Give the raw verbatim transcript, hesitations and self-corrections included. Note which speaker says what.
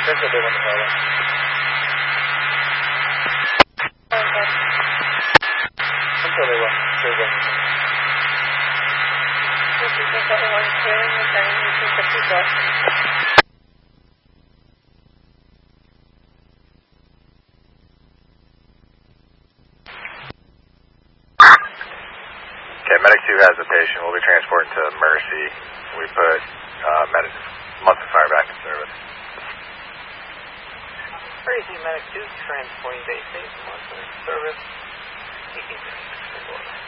Speaker 1: That's what they want to follow. Until they will. They're going to.
Speaker 2: If you think everyone's hearing it, then you think the people.
Speaker 3: Okay, Medic two has a patient. We'll be transporting to Mercy. We put uh, Medic Munson Fire back in service.
Speaker 1: Mercy Medic two transporting base eight Munson service. eighteen thirty-six.